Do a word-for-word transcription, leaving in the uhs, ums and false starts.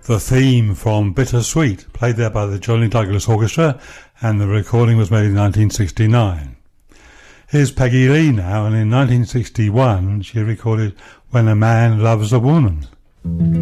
the theme from Bittersweet, played there by the Johnny Douglas Orchestra, and the recording was made in nineteen sixty-nine. Here's Peggy Lee now, and in nineteen sixty-one she recorded When a Man Loves a Woman.